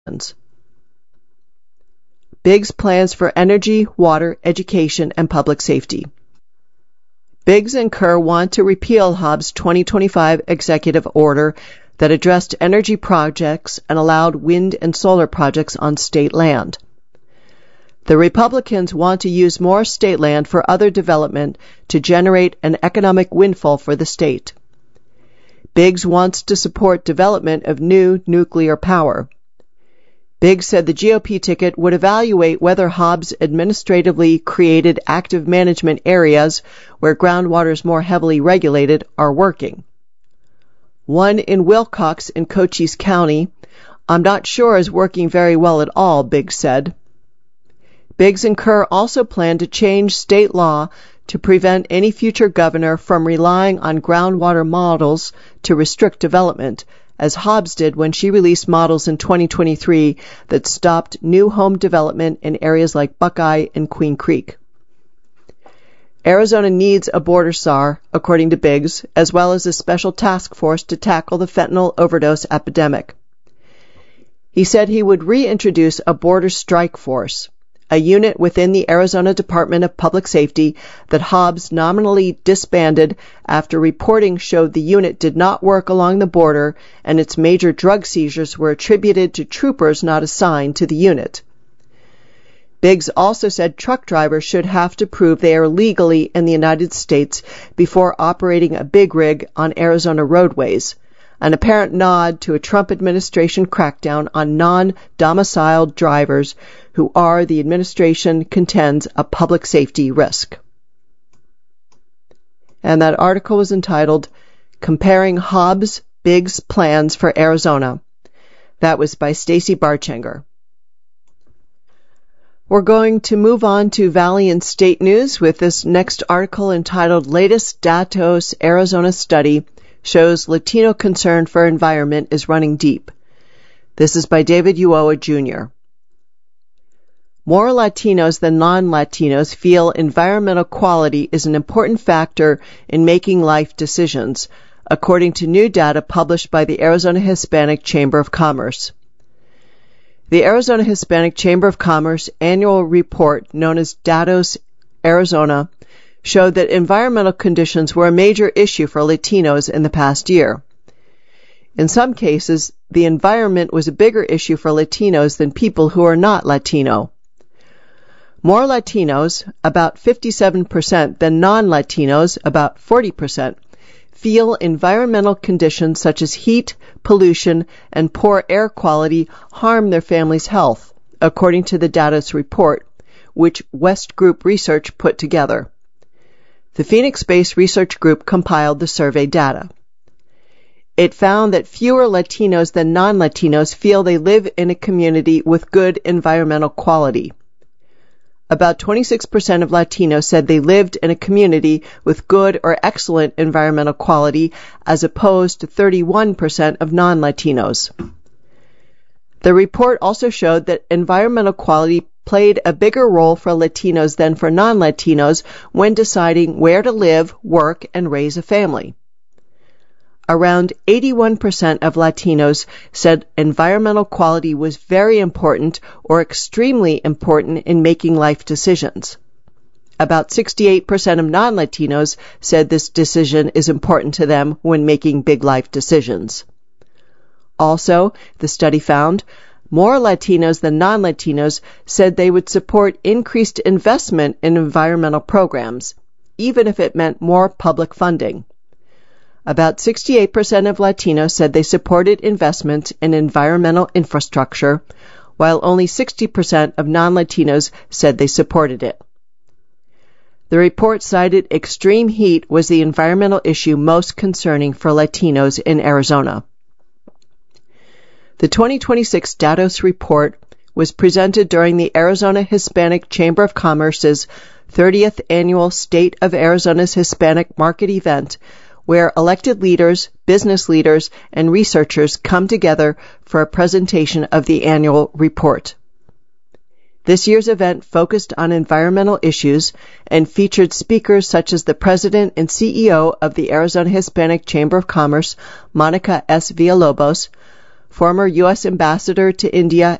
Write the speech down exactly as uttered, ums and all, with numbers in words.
Biggs plans for energy, water, education, and public safety. Biggs and Kerr want to repeal Hobbs' twenty twenty-five executive order that addressed energy projects and allowed wind and solar projects on state land. The Republicans want to use more state land for other development to generate an economic windfall for the state. Biggs wants to support development of new nuclear power. Biggs said the G O P ticket would evaluate whether Hobbs administratively created active management areas where groundwater is more heavily regulated are working. One in Wilcox in Cochise County, I'm not sure is working very well at all, Biggs said. Biggs and Kerr also plan to change state law to prevent any future governor from relying on groundwater models to restrict development, as Hobbs did when she released models in twenty twenty-three that stopped new home development in areas like Buckeye and Queen Creek. Arizona needs a border S A R, according to Biggs, as well as a special task force to tackle the fentanyl overdose epidemic. He said he would reintroduce a border strike force, a unit within the Arizona Department of Public Safety that Hobbs nominally disbanded after reporting showed the unit did not work along the border and its major drug seizures were attributed to troopers not assigned to the unit. Biggs also said truck drivers should have to prove they are legally in the United States before operating a big rig on Arizona roadways, an apparent nod to a Trump administration crackdown on non-domiciled drivers who are, the administration contends, a public safety risk. And that article was entitled, Comparing Hobbs' Biggs Plans for Arizona. That was by Stacy Barchanger. We're going to move on to Valley and State News with this next article entitled Latest Datos Arizona Study Shows Latino Concern for Environment is Running Deep. This is by David Uoa, Junior More Latinos than non-Latinos feel environmental quality is an important factor in making life decisions, according to new data published by the Arizona Hispanic Chamber of Commerce. The Arizona Hispanic Chamber of Commerce annual report, known as Datos Arizona, showed that environmental conditions were a major issue for Latinos in the past year. In some cases, the environment was a bigger issue for Latinos than people who are not Latino. More Latinos, about fifty-seven percent, than non-Latinos, about forty percent, feel environmental conditions such as heat, pollution, and poor air quality harm their family's health, according to the Datos report, which West Group Research put together. The Phoenix-based research group compiled the survey data. It found that fewer Latinos than non-Latinos feel they live in a community with good environmental quality. About twenty-six percent of Latinos said they lived in a community with good or excellent environmental quality, as opposed to thirty-one percent of non-Latinos. The report also showed that environmental quality played a bigger role for Latinos than for non-Latinos when deciding where to live, work, and raise a family. Around eighty-one percent of Latinos said environmental quality was very important or extremely important in making life decisions. About sixty-eight percent of non-Latinos said this decision is important to them when making big life decisions. Also, the study found more Latinos than non-Latinos said they would support increased investment in environmental programs, even if it meant more public funding. About sixty-eight percent of Latinos said they supported investment in environmental infrastructure, while only sixty percent of non-Latinos said they supported it. The report cited extreme heat was the environmental issue most concerning for Latinos in Arizona. The twenty twenty-six Datos report was presented during the Arizona Hispanic Chamber of Commerce's thirtieth Annual State of Arizona's Hispanic Market event, where elected leaders, business leaders, and researchers come together for a presentation of the annual report. This year's event focused on environmental issues and featured speakers such as the president and C E O of the Arizona Hispanic Chamber of Commerce, Monica S. Villalobos, former U S Ambassador to India